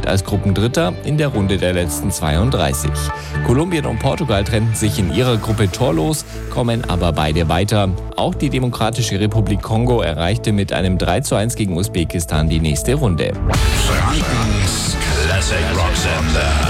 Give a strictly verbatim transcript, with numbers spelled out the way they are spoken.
steht als Gruppendritter in der Runde der letzten zweiunddreißig. Kolumbien und Portugal trennten sich in ihrer Gruppe torlos, kommen aber beide weiter. Auch die Demokratische Republik Kongo erreichte mit einem drei zu eins gegen Usbekistan die nächste Runde. Frankens Classic Rock Sender.